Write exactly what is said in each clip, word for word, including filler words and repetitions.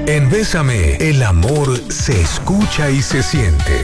En Bésame, el amor se escucha y se siente.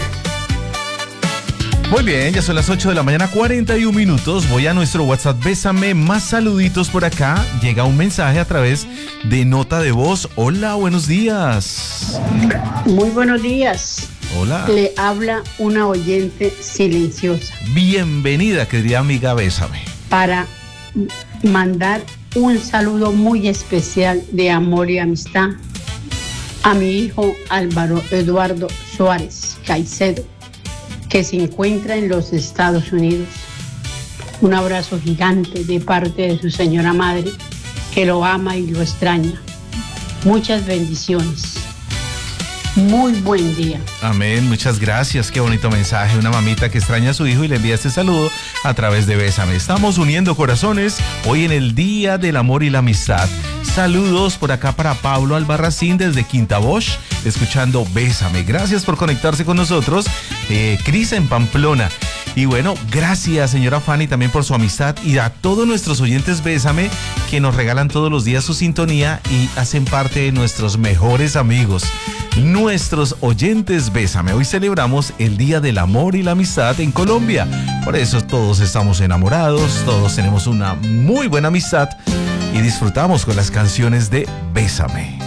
Muy bien, ya son las ocho de la mañana, cuarenta y un minutos. Voy a nuestro WhatsApp, Bésame, más saluditos por acá. Llega un mensaje a través de nota de voz. Hola, buenos días. Muy buenos días. Hola. Le habla una oyente silenciosa. Bienvenida, querida amiga, Bésame. Para mandar un saludo muy especial de amor y amistad a mi hijo Álvaro Eduardo Suárez Caicedo, que se encuentra en los Estados Unidos. Un abrazo gigante de parte de su señora madre, que lo ama y lo extraña. Muchas bendiciones. Muy buen día. Amén, muchas gracias, qué bonito mensaje. Una mamita que extraña a su hijo y le envía este saludo a través de Bésame. Estamos uniendo corazones hoy en el Día del Amor y la Amistad. Saludos por acá para Pablo Albarracín desde Quinta Bosch, escuchando Bésame. Gracias por conectarse con nosotros. Eh, Cris en Pamplona. Y bueno, gracias señora Fanny también por su amistad y a todos nuestros oyentes Bésame que nos regalan todos los días su sintonía y hacen parte de nuestros mejores amigos. Nuestros oyentes Bésame. Hoy celebramos el Día del Amor y la Amistad en Colombia. Por eso todos estamos enamorados, todos tenemos una muy buena amistad y disfrutamos con las canciones de Bésame.